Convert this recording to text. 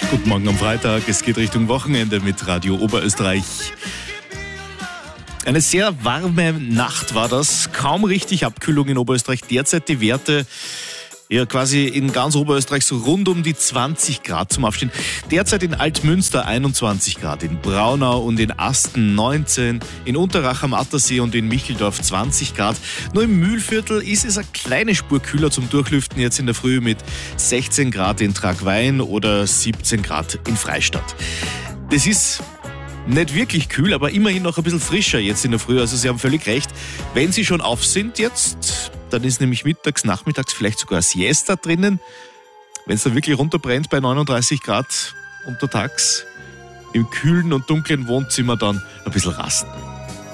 Guten Morgen am Freitag, es geht Richtung Wochenende mit Radio Oberösterreich. Eine sehr warme Nacht war das, kaum richtig Abkühlung in Oberösterreich. Derzeit die Werte quasi in ganz Oberösterreich so rund um die 20 Grad zum Aufstehen. Derzeit in Altmünster 21 Grad, in Braunau und in Asten 19, in Unterrach am Attersee und in Micheldorf 20 Grad. Nur im Mühlviertel ist es eine kleine Spur kühler zum Durchlüften jetzt in der Früh mit 16 Grad in Tragwein oder 17 Grad in Freistadt. Das ist nicht wirklich kühl, aber immerhin noch ein bisschen frischer jetzt in der Früh. Also Sie haben völlig recht. Wenn Sie schon auf sind jetzt, dann ist nämlich mittags, nachmittags vielleicht sogar Siesta drinnen. Wenn es dann wirklich runterbrennt bei 39 Grad untertags, im kühlen und dunklen Wohnzimmer dann ein bisschen rasten.